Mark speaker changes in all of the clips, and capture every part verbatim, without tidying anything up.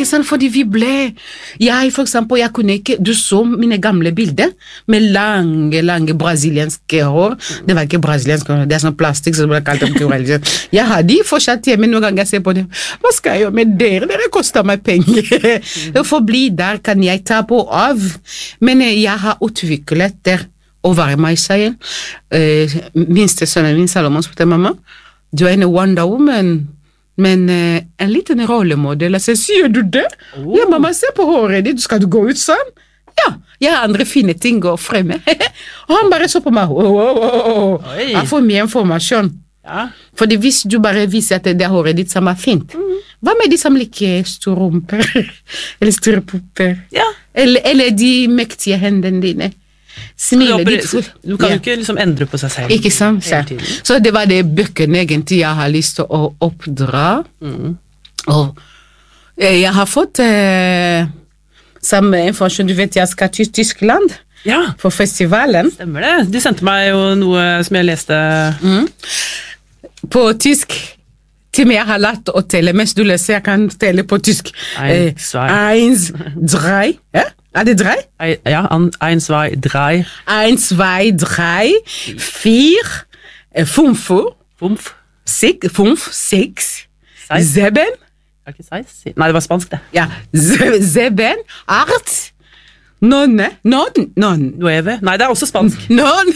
Speaker 1: ikke sant, fordi vi ble, jeg for eksempel, jeg kunne ikke, du så mine gamle bilder, med lange, lange brasilianske hår, det var ikke brasilianske hår, det er sånn plastikk, så det ble kalt om kurelgen. Jeg har de fortsatt hjemme, noen ganger jeg ser på dem, hva skal jeg gjøre med dere? Dere koster meg penger. For å bli der kan jeg ta på av, men jeg har utviklet der, å være meg selv. Uh, minste sønnen min, Salomon, spurte mamma, du er en Wonder Woman, men uh, en liten rollemodell, altså, sier du det? Oh. Ja, mamma, se på håret ditt, skal du gå ut sånn? Ja, jeg har andre fine ting å fremme. Og han bare så på meg, oh, oh, oh, oh. Jeg får mye informasjon. Ja. Fordi hvis du bare viser at det er håret ditt som er fint, mm. hva med de som liker store rumper? Eller store pupper? Ja. Eller, eller de mektige hendene dine? Smile,
Speaker 2: du, du kan jo ja. ikke liksom endre på seg selv.
Speaker 1: Ikke sant? Så det var det bøkene egentlig jeg har lyst til å oppdra. Mm. Og jeg har fått eh, samme informasjon, du vet jeg skal til Tyskland ja. For festivalen. Stemmer det,
Speaker 2: du sendte meg jo noe som jeg leste.
Speaker 1: Mm. På tysk, til meg jeg har lært å telle, mens du leser jeg kan telle på tysk.
Speaker 2: Ein, zwei.
Speaker 1: Eins, drei, ja? Er det drei?
Speaker 2: Ja, ein, zwei, drei.
Speaker 1: Ein, zwei, drei, vier, fünf,
Speaker 2: fünf,
Speaker 1: six, fünf, six, sieben.
Speaker 2: Nei, det var spansk det.
Speaker 1: Ja, sieben, acht, non, non, non.
Speaker 2: Nueve. Nei, det er også spansk.
Speaker 1: Non,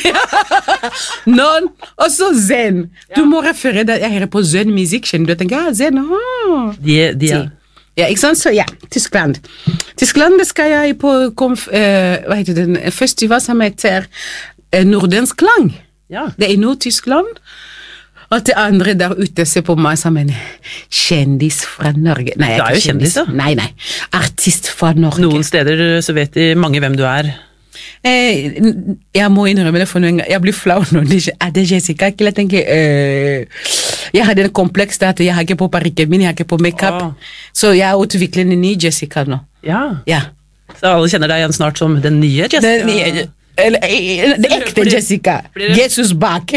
Speaker 1: non, og så zen. Du må referere deg, jeg hører på zen-musikk, kjenner du, jeg tenker, ja, zen, åh.
Speaker 2: De, de er...
Speaker 1: Ja, ikke sant? Så ja, Tyskland. Tyskland skal jeg på konf, eh, hva heter det, en festival som heter eh, Nordens Klang. Ja. Det er i Nord-Tyskland. Og til andre der ute ser på meg som en kjendis fra Norge. Nei,
Speaker 2: jeg er, er jo kjendis, da.
Speaker 1: Nei, nei. Artist fra Norge.
Speaker 2: Noen steder så vet de mange hvem du er.
Speaker 1: Eh, jeg må innrømme det for noen gang. Jeg blir flau nå. Er det Jessica? Jeg tenker, eh, jeg har den kompleks at jeg har ikke på parikken min, jeg har ikke på make-up. Oh. Så jeg utvikler en ny Jessica nå.
Speaker 2: Ja.
Speaker 1: Ja.
Speaker 2: Så alle kjenner deg igjen snart som den nye Jessica?
Speaker 1: Den nye, eller, det ekte Jessica. Jesus back.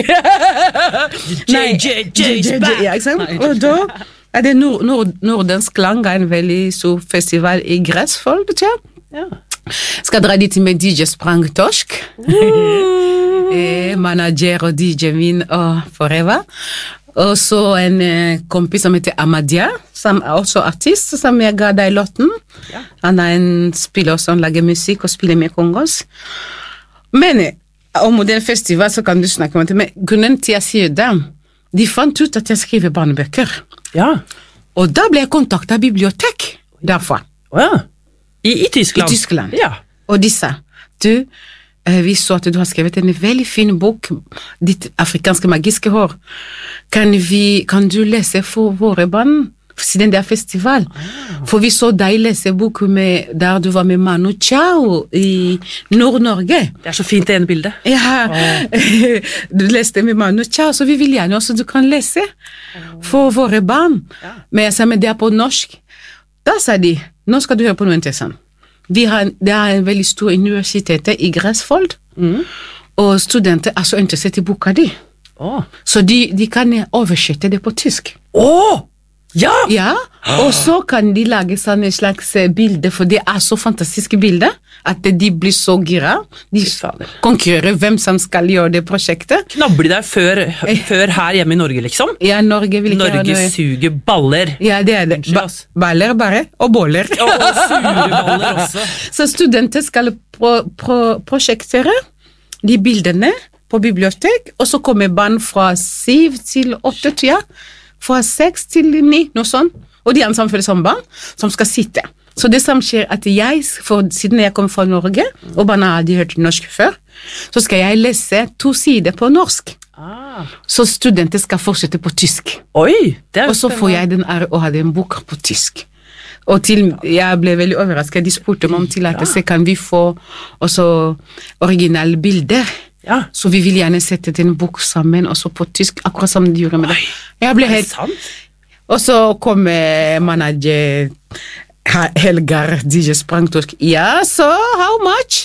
Speaker 2: Nei, Jesus back.
Speaker 1: Ja, ikke sant? Og da er det Nord, Nord, Nordens Klang, en veldig stor festival i Gressvoll, vet du? Ja. Skal dra dit med D J Sprangtorsk. Manager og D J min og forever. Og så en eh, kompis som heter Amadia, som er også artist, som jeg ga deg låten. Ja. Han er en spiller som lager musikk og spiller med kongos. Men om den festival så kan du snakke om det, men grunnen til jeg sier det, de fant ut at jeg skriver barnebøker.
Speaker 2: Ja.
Speaker 1: Og da ble jeg kontaktet av bibliotek, derfor.
Speaker 2: Oh, ja. I, I Tyskland?
Speaker 1: I Tyskland.
Speaker 2: Ja.
Speaker 1: Og de sa, du, vi så at du har skrevet en veldig fin bok, ditt afrikanske magiske hår. Kan, vi, kan du lese for våre barn, siden det er festival? Ah. For vi så deg lese bok med, der du var med Manu Chao i Nord-Norge.
Speaker 2: Det er så fint det ene bildet.
Speaker 1: Ja, oh. Du leste med Manu Chao, så vi vil gjerne også du kan lese for våre barn. Ja. Men jeg sa, men det er på norsk. Da sa de, nå skal du høre på noe interessant. Vi har, det er en veldig stor universitet i Gressvoll, mm. og studenter er så interessert i boka di. Oh. Så de, de kan oversette det på tysk.
Speaker 2: Åh! Oh. Ja!
Speaker 1: Ja, og så kan de lage sånne slags bilder, for det er så fantastiske bilder, at de blir så gira. De konkurrerer hvem som skal gjøre det prosjektet.
Speaker 2: Knabber de deg før, før her hjemme i Norge, liksom?
Speaker 1: Ja, Norge vil ikke
Speaker 2: Norge
Speaker 1: ha noe.
Speaker 2: suger baller.
Speaker 1: Ja, det er det. Ba baller bare, og boller.
Speaker 2: Og, og sure baller også.
Speaker 1: Så studenter skal pro pro prosjektere de bildene på bibliotek, og så kommer barn fra syv til åtte, ja. Fra seks til ni, noe sånt. Og de andre samfunnet som barn, som skal sitte. Så det som skjer at jeg, for siden jeg kommer fra Norge, og barna hadde hørt norsk før, så skal jeg lese to sider på norsk. Ah. Så studenter skal fortsette på tysk.
Speaker 2: Oi, det er
Speaker 1: og så får jeg den ære å ha den boka på tysk. Og til, jeg ble veldig overrasket, de spurte meg om til at så kan vi få også originale bilder. Ja. Så vi vil gjerne sette den bok sammen, og så på tysk, akkurat som de gjorde med det. Jeg ble helt... Og så kom manager Helgar D J Sprangtorsk. Ja, så how much?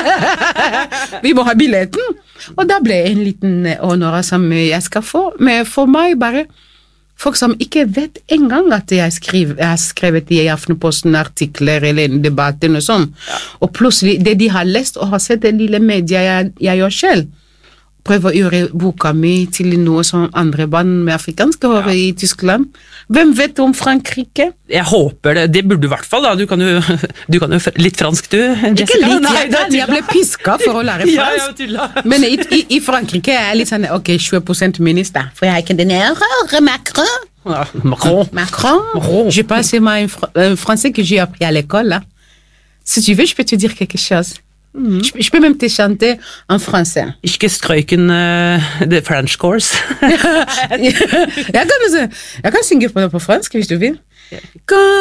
Speaker 1: Vi må ha billetten. Og da ble en liten honor som jeg skal få. Men for meg bare, folk som ikke vet engang at jeg, skriver, jeg har skrevet i Aftenposten artikler eller en debatt og sånn. Og plutselig, det de har lest og har sett det lille media jeg, jeg gjør selv, prøver å gjøre boka mi til noe som andre band med afrikanske hår i Tyskland. Hvem vet om Frankrike?
Speaker 2: Jeg håper det. Det burde du i hvert fall, da. Du kan jo, du kan jo litt fransk, du, Jessica.
Speaker 1: Ikke litt,
Speaker 2: Nei,
Speaker 1: jeg,
Speaker 2: det er
Speaker 1: jeg ble pisket for å lære fransk.
Speaker 2: Ja, ja, tulla.
Speaker 1: Men i, i, i Frankrike er jeg litt sånn, ok, tjue prosent minister, for jeg er ikke den rare Macron.
Speaker 2: Ja, Macron.
Speaker 1: Macron?
Speaker 2: Macron.
Speaker 1: J'ai pas assez ma fr euh, français que j'ai appris à l'école, là. Si tu veux, je peux te dire quelque chose. Mm. Je, je peux même te chanter en français.
Speaker 2: Ikke strøyken uh, the French course.
Speaker 1: jeg, kan, jeg kan synge på, på fransk, hvis du vil. Quand